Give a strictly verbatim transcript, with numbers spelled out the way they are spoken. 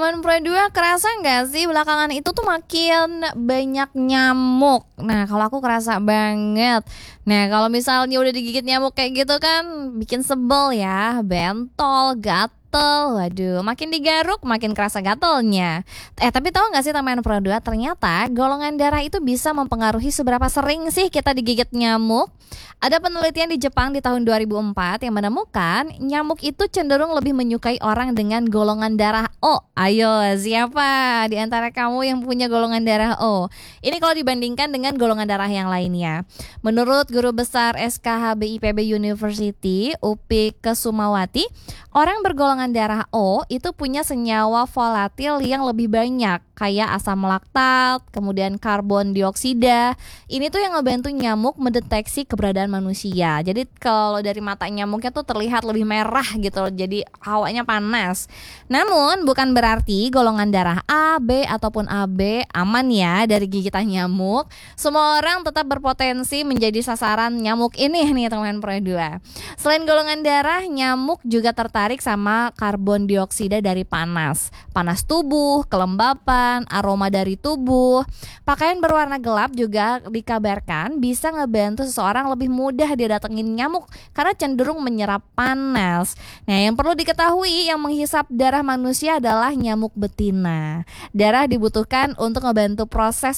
teman Pro dua, kerasa nggak sih belakangan itu tuh makin banyak nyamuk? Nah, kalau aku kerasa banget. Nah, kalau misalnya udah digigit nyamuk kayak gitu kan bikin sebel ya, bentol, gatel. Waduh, makin digaruk makin kerasa gatelnya. Eh, tapi tahu nggak sih teman Pro dua, ternyata golongan darah itu bisa mempengaruhi seberapa sering sih kita digigit nyamuk. Ada penelitian di Jepang di tahun dua ribu empat yang menemukan nyamuk itu cenderung lebih menyukai orang dengan golongan darah O. Ayo, siapa di antara kamu yang punya golongan darah O? Ini kalau dibandingkan dengan golongan darah yang lainnya. Menurut Guru Besar S K H B I P B University, Upi Kesumawati, orang bergolongan darah O itu punya senyawa volatil yang lebih banyak, kayak asam laktat, kemudian karbon dioksida. Ini tuh yang ngebantu nyamuk mendeteksi keberadaan manusia. Jadi kalau dari mata nyamuknya tuh terlihat lebih merah gitu, jadi hawanya panas. Namun bukan berarti golongan darah A, B ataupun A B aman ya dari gigitan nyamuk. Semua orang tetap berpotensi menjadi sasaran nyamuk ini nih teman Pro dua. Selain golongan darah, nyamuk juga tertarik sama karbon dioksida dari panas. Panas tubuh, kelembapan, aroma dari tubuh. Pakaian berwarna gelap juga dikabarkan bisa ngebantu seseorang lebih mudah didatengin nyamuk karena cenderung menyerap panas. Nah, yang perlu diketahui, yang menghisap darah manusia adalah nyamuk betina. Darah dibutuhkan untuk ngebantu proses